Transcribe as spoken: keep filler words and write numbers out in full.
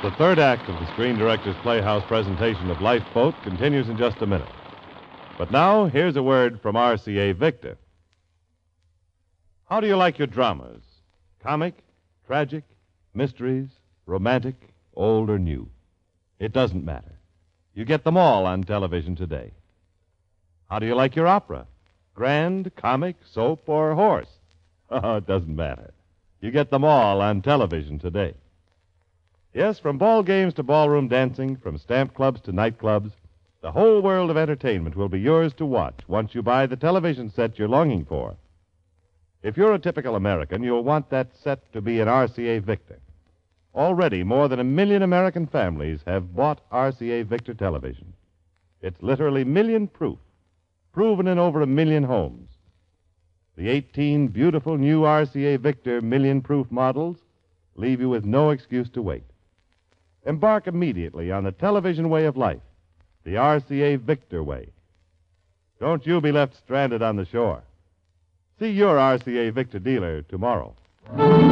The third act of the Screen Directors Playhouse presentation of Lifeboat continues in just a minute. But now, here's a word from R C A Victor. How do you like your dramas? Comic, tragic, mysteries, romantic, old or new? It doesn't matter. You get them all on television today. How do you like your opera? Grand, comic, soap, or horse? Oh, it doesn't matter. You get them all on television today. Yes, from ball games to ballroom dancing, from stamp clubs to nightclubs, the whole world of entertainment will be yours to watch once you buy the television set you're longing for. If you're a typical American, you'll want that set to be an R C A Victor. Already, more than a million American families have bought R C A Victor television. It's literally million-proof, proven in over a million homes. The eighteen beautiful new R C A Victor million-proof models leave you with no excuse to wait. Embark immediately on the television way of life, the R C A Victor way. Don't you be left stranded on the shore. See your R C A Victor dealer tomorrow.